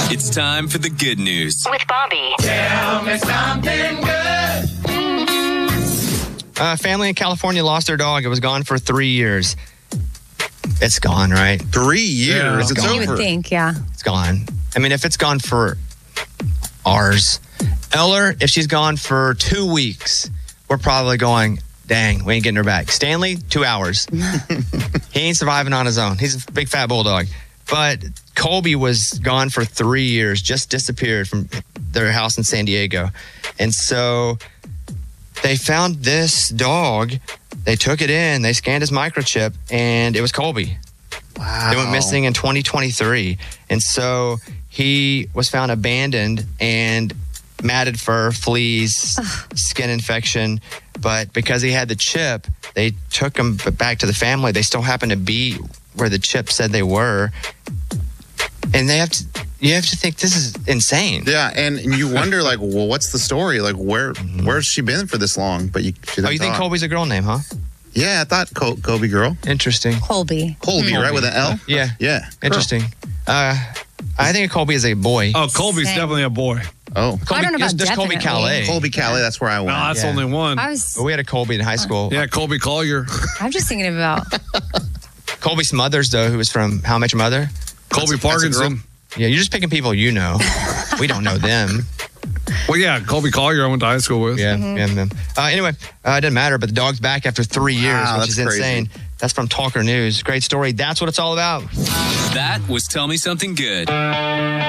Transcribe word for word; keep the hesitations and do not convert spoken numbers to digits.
It's time for the good news with Bobby. Tell me something good. A family in California lost their dog. It was gone for three years. It's gone, right? Three years. Yeah, it's it's gone. over. You would think, yeah. It's gone. I mean, if it's gone for ours, Eller, if she's gone for two weeks, we're probably going, dang, we ain't getting her back. Stanley, two hours. He ain't surviving on his own. He's a big fat bulldog. But Colby was gone for three years, just disappeared from their house in San Diego. And so they found this dog. They took it in, they scanned his microchip, and it was Colby. Wow. They went missing in twenty twenty-three. And so he was found abandoned and matted fur, fleas, skin infection. But because he had the chip, they took him back to the family. They still happen to be where the chip said they were. And they have to, you have to think this is insane. Yeah, and, and you wonder, like, well, what's the story? Like, where mm-hmm. where's she been for this long? But you, she oh, you talk. think Colby's a girl name, huh? Yeah, I thought Col- Colby girl. Interesting. Colby. Colby, Mm. right, with an L? Yeah. Yeah. Interesting. Uh, I think Colby is a boy. Oh, Colby's Same. definitely a boy. Oh. Colby, I don't know there's, about there's Colby definitely. Calais. Colby Calais, that's where I No, went. that's Yeah. only one. I was, But we had a Colby in high school. Yeah, Colby Collier. I'm just thinking about, Colby Smothers, though, who was from How I Met Your Mother. Colby That's a- that's a girl. Parkinson. Yeah, you're just picking people you know. We don't know them. Well, yeah, Colby Collier I went to high school with. Yeah, yeah. yeah. Uh, anyway, uh, it doesn't matter, but the dog's back after three years, Wow, which that's is crazy. insane. That's from Talker News. Great story. That's what it's all about. That was Tell Me Something Good.